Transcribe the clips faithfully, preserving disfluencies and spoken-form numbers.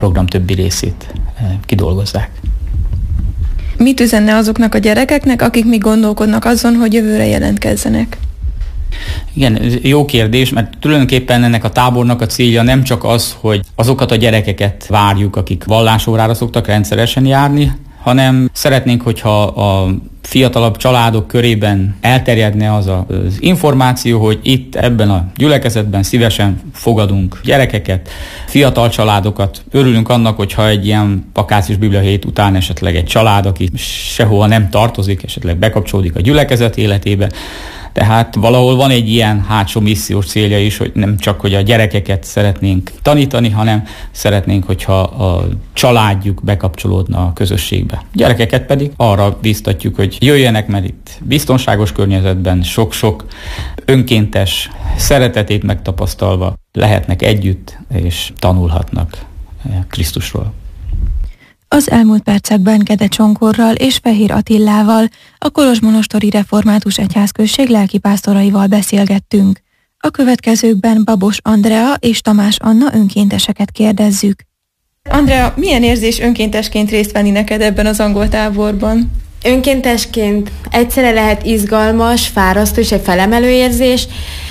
program többi részét kidolgozzák. Mit üzenne azoknak a gyerekeknek, akik még gondolkodnak azon, hogy jövőre jelentkezzenek? Igen, jó kérdés, mert tulajdonképpen ennek a tábornak a célja nem csak az, hogy azokat a gyerekeket várjuk, akik vallásórára szoktak rendszeresen járni, hanem szeretnénk, hogyha a fiatalabb családok körében elterjedne az az információ, hogy itt ebben a gyülekezetben szívesen fogadunk gyerekeket, fiatal családokat. Örülünk annak, hogyha egy ilyen vakációs bibliahét után esetleg egy család, aki sehova nem tartozik, esetleg bekapcsolódik a gyülekezet életébe. Tehát valahol van egy ilyen hátsó missziós célja is, hogy nem csak, hogy a gyerekeket szeretnénk tanítani, hanem szeretnénk, hogyha a családjuk bekapcsolódna a közösségbe. A gyerekeket pedig arra bíztatjuk, hogy jöjjenek, mert itt biztonságos környezetben sok-sok önkéntes szeretetét megtapasztalva lehetnek együtt, és tanulhatnak Krisztusról. Az elmúlt percekben Gede Csongorral és Fehér Attillával, a Kolozsmonostori Református Egyházközség lelkipásztoraival beszélgettünk. A következőkben Babos Andrea és Tamás Anna önkénteseket kérdezzük. Andrea, milyen érzés önkéntesként részt venni neked ebben az angol táborban? Önkéntesként egyszerre lehet izgalmas, fárasztó és egy felemelő érzés.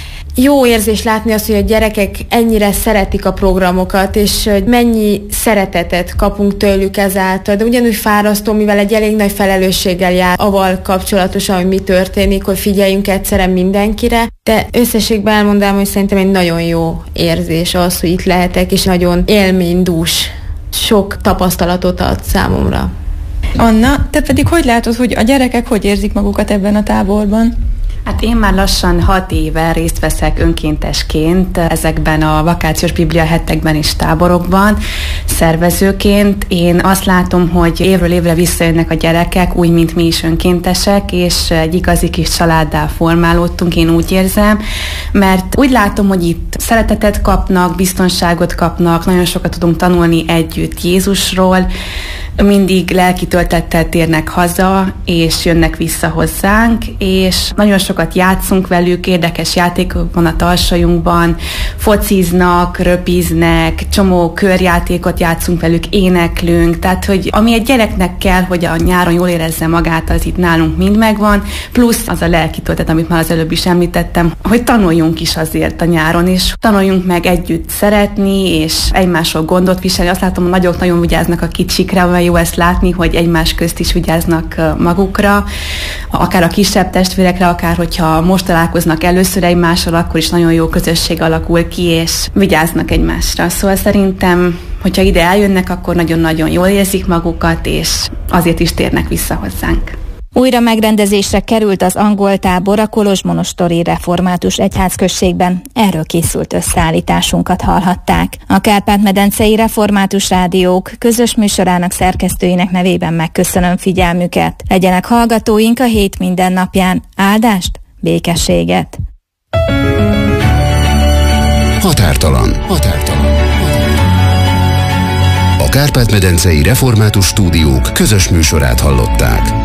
Jó érzés látni azt, hogy a gyerekek ennyire szeretik a programokat, és hogy mennyi szeretetet kapunk tőlük ezáltal, de ugyanúgy fárasztó, mivel egy elég nagy felelősséggel jár avval kapcsolatosan, hogy mi történik, hogy figyeljünk egyszerre mindenkire, de összességben elmondanám, hogy szerintem egy nagyon jó érzés az, hogy itt lehetek, és nagyon élménydús, sok tapasztalatot ad számomra. Anna, te pedig hogy látod, hogy a gyerekek hogy érzik magukat ebben a táborban? Hát én már lassan hat éve részt veszek önkéntesként ezekben a vakációs biblia hetekben és táborokban. Szervezőként én azt látom, hogy évről évre visszajönnek a gyerekek, úgy, mint mi is önkéntesek, és egy igazi kis családdá formálódtunk, én úgy érzem, mert úgy látom, hogy itt szeretetet kapnak, biztonságot kapnak, nagyon sokat tudunk tanulni együtt Jézusról, mindig lelki töltettel térnek haza, és jönnek vissza hozzánk, és nagyon sokat játszunk velük, érdekes játékok van a tarsajunkban, fociznak, röpiznek, csomó körjátékot játszunk velük, éneklünk, tehát hogy ami egy gyereknek kell, hogy a nyáron jól érezze magát, az itt nálunk mind megvan, plusz az a lelki töltet, amit már az előbb is említettem, hogy tanuljunk is azért a nyáron, és tanuljunk meg együtt szeretni, és egymásról gondot viselni. Azt látom, hogy nagyok nagyon vigyáznak a kicsikre, olyan jó ezt látni, hogy egymás közt is vigyáznak magukra, akár a kisebb testvérekre, akár hogyha most találkoznak először egymással, akkor is nagyon jó közösség alakul ki, és vigyáznak egymásra. Szóval szerintem, hogyha ide eljönnek, akkor nagyon-nagyon jól érzik magukat, és azért is térnek vissza hozzánk. Újra megrendezésre került az angol tábor a Kolozsmonostori Református Egyházközségben. Erről készült összeállításunkat hallhatták. A Kárpát-medencei Református Rádiók közös műsorának szerkesztőinek nevében megköszönöm figyelmüket. Legyenek hallgatóink a hét minden napján. Áldást, békességet! Határtalan. Határtalan. A Kárpát-medencei Református Stúdiók közös műsorát hallották.